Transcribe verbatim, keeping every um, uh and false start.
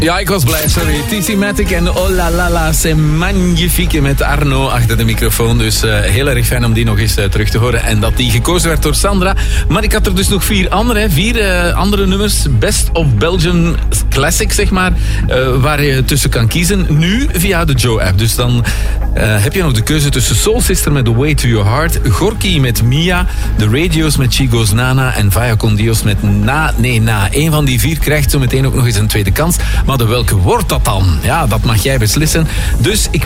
Ja, ik was blij, sorry. T C Matic en Oh la la la, c'est magnifique met Arno achter de microfoon. Dus uh, heel erg fijn om die nog eens uh, terug te horen. En dat die gekozen werd door Sandra. Maar ik had er dus nog vier andere, hè. vier uh, andere nummers. Best of Belgian Classic, zeg maar. Uh, waar je tussen kan kiezen. Nu via de Joe-app. Dus dan uh, heb je nog de keuze tussen Soul Sister met The Way to Your Heart. Gorky met Mia. The Radios met Chigo's Nana. En Vaya Con Dios met Na, Nee, Na. Eén van die vier krijgt zo meteen ook nog eens een tweede kans. Maar de welke wordt dat dan? Ja, dat mag jij beslissen. Dus ik